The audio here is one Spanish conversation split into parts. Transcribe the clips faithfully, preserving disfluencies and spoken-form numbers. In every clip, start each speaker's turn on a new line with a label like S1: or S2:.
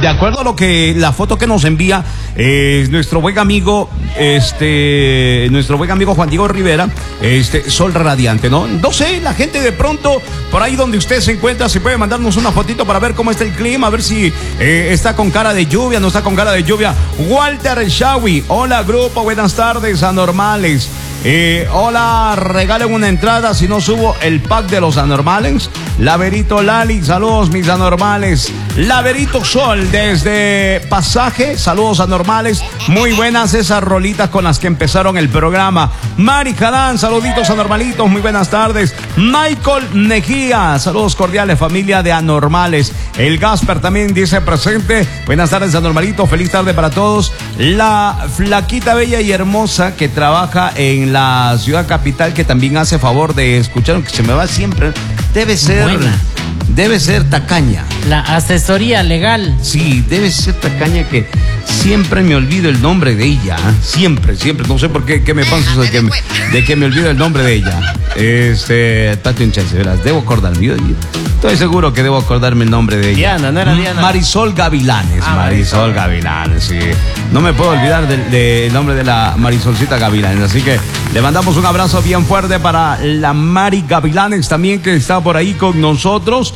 S1: de acuerdo a lo que la foto que nos envía eh, nuestro buen amigo, este, nuestro buen amigo Juan Diego Rivera, este, sol radiante, ¿no? No sé, la gente de pronto, por ahí donde usted se encuentra, se puede mandarnos una fotito para ver cómo está el clima, a ver si eh, está con cara de lluvia, no está con cara de lluvia. Walter Shawi, hola grupo, buenas tardes, anormales. Eh, hola, regalen una entrada si no subo el pack de los anormales. Laverito Lali, saludos mis anormales. Laverito Sol desde Pasaje, saludos anormales. Muy buenas esas rolitas con las que empezaron el programa. Mari Jalán, saluditos anormalitos, muy buenas tardes. Michael Mejía, saludos cordiales familia de anormales. El Gasper también dice presente. Buenas tardes anormalitos, feliz tarde para todos. La flaquita bella y hermosa que trabaja en la ciudad capital, que también hace favor de escuchar, que se me va siempre, debe ser buena. Debe ser tacaña.
S2: La asesoría legal.
S1: Sí, debe ser tacaña, que siempre me olvido el nombre de ella. ¿eh? Siempre, siempre. No sé por qué, qué me pasa eso de que, de que me olvido el nombre de ella. Este, Tati un chance, verás, debo acordarme. Yo, yo estoy seguro que debo acordarme el nombre de ella.
S3: Diana, ¿no era Diana?
S1: Marisol Gavilanes. Ah, Marisol Gavilanes, sí. No me puedo olvidar del de nombre de la Marisolcita Gavilanes. Así que le mandamos un abrazo bien fuerte para la Mari Gavilanes también, que está por ahí con nosotros.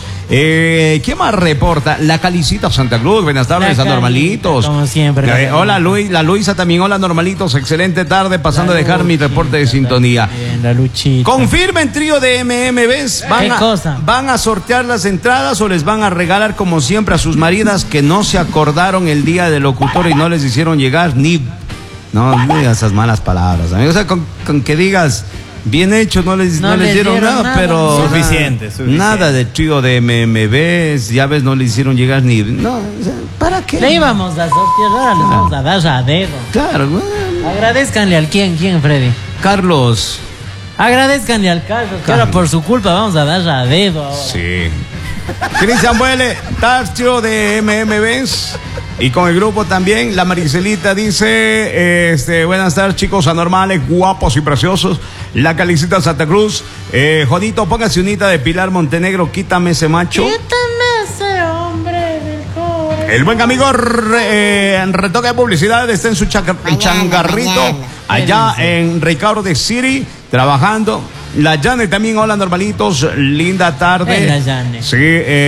S1: Eh, ¿Qué más reporta? La Calicita Santa Cruz, buenas tardes,
S2: La
S1: normalitos.
S2: Como siempre.
S1: Eh, hola Luis, la Luisa también, hola normalitos, excelente tarde, pasando
S2: La
S1: a dejar
S2: Luchi,
S1: mi reporte de sintonía.
S2: Bien, la Luchita.
S1: Confirmen trío de M M Bs, ¿van
S2: ¿Qué
S1: a,
S2: cosa?
S1: ¿van a sortear las entradas o les van a regalar como siempre a sus maridas que no se acordaron el día del locutor y no les hicieron llegar ni... No, no digas esas malas palabras, amigo. O sea, con, con que digas... Bien hecho, no les, no
S2: no
S1: les
S2: les
S1: dieron,
S2: dieron
S1: nada,
S2: nada,
S1: pero...
S3: Suficiente, suficiente.
S1: Nada de trío de M M Bs, ya ves, no le hicieron llegar ni... No, o sea, ¿para qué?
S2: Le íbamos a sortear, ahora les vamos a dar a dedo.
S1: Claro, bueno.
S2: Agradezcanle al quién, quién, Freddy.
S1: Carlos.
S2: Agradezcanle al Carlos, que ahora por su culpa vamos a dar a dedo ahora.
S1: Sí. Cristian Buele, trío de M M Bs. Y con el grupo también, la Maricelita dice, este, buenas tardes chicos anormales, guapos y preciosos. La Calicita Santa Cruz, eh, Jodito, póngase unita de Pilar Montenegro, quítame ese macho.
S2: Quítame ese hombre del corazón.
S1: El buen amigo re, eh, en retoque de publicidad está en su chaca,
S4: Mañana,
S1: changarrito,
S4: mañana.
S1: allá en Ricardo de City, trabajando. La Yane también, hola normalitos, linda tarde.
S2: La Yane.
S1: Sí,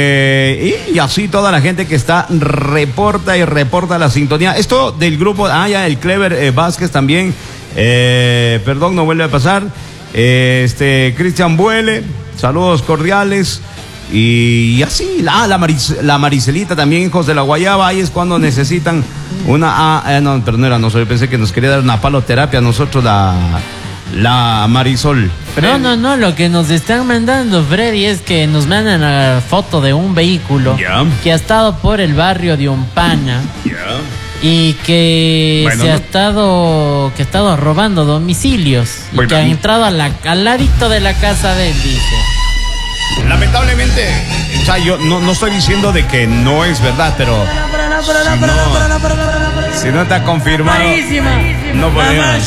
S1: eh, y, y así toda la gente que está reporta y reporta la sintonía. Esto del grupo, ah, ya, el Clever eh, Vázquez también, eh, perdón, no vuelve a pasar. Eh, este, Cristian Buele, saludos cordiales. Y así, ah, la, Maris, la Maricelita también, hijos de la Guayaba, ahí es cuando necesitan una, ah, eh, no, pero no era nosotros, pensé que nos quería dar una paloterapia a nosotros la... La Marisol.
S2: No, no, no, lo que nos están mandando, Freddy, es que nos mandan la foto de un vehículo
S1: Ya.
S2: que ha estado por el barrio de Umpana
S1: Ya.
S2: y que
S1: Bueno,
S2: se
S1: no.
S2: ha estado que ha estado robando domicilios y
S1: Bueno,
S2: que ha
S1: y-
S2: entrado a la, al ladito de la casa de él, dice.
S1: Lamentablemente, o sea, yo no, no estoy diciendo de que no es verdad, pero si no está confirmado, no podemos.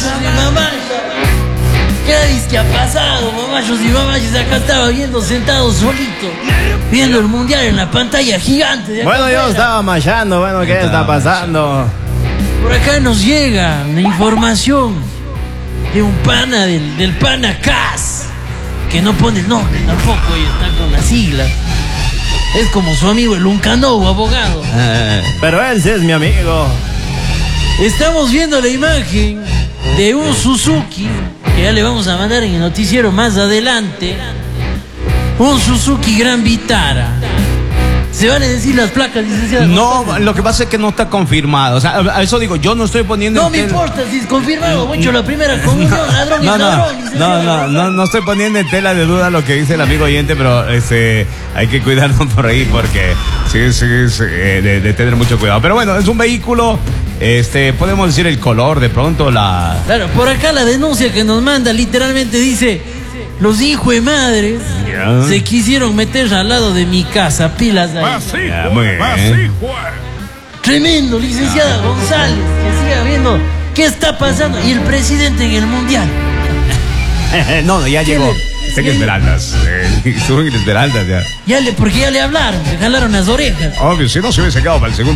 S5: ¿Qué dices que ha pasado, mamachos y mamachos? Acá estaba viendo sentado solito, viendo el mundial en la pantalla gigante de acá
S3: Bueno, yo
S5: afuera.
S3: estaba machando, bueno, ¿qué está pasando?
S5: Por acá nos llega la información de un pana del, del pana Cas, que no pone el nombre tampoco y está con las siglas. Es como su amigo el Uncanovo, abogado.
S1: Eh,
S3: Pero él sí es mi amigo.
S5: Estamos viendo la imagen de un Suzuki, que ya le vamos a mandar en el noticiero más adelante. Un Suzuki Gran Vitara. ¿Se van a decir las placas, licenciado?
S1: no, lo que pasa es que no está confirmado. O sea, a eso digo, yo no estoy poniendo.
S5: No
S1: en
S5: me
S1: tela-
S5: importa si es confirmado. He hecho la primera comunión. Ladrón
S1: No,
S5: es
S1: no,
S5: ladrón,
S1: no,
S5: licenciado.
S1: no, no, no estoy poniendo en tela de duda lo que dice el amigo oyente, pero este, hay que cuidarnos por ahí porque sí, sí, sí, eh, de, de tener mucho cuidado. Pero bueno, es un vehículo, este, podemos decir el color, de pronto la...
S5: Claro, por acá la denuncia que nos manda literalmente dice: los hijos de madres
S1: Ya.
S5: se quisieron meter al lado de mi casa, pilas ahí.
S1: Ya, muy bien.
S5: Tremendo, licenciada González, que siga viendo qué está pasando. Y el presidente en el mundial.
S1: No, no, ya llegó.
S5: le-
S1: Está en
S5: qué-
S1: Esmeraldas. Eh, estuvo en Esmeraldas ya.
S5: Ya le, porque ya le hablaron, le jalaron las orejas.
S1: Obvio, si no se hubiese quedado para el segundo.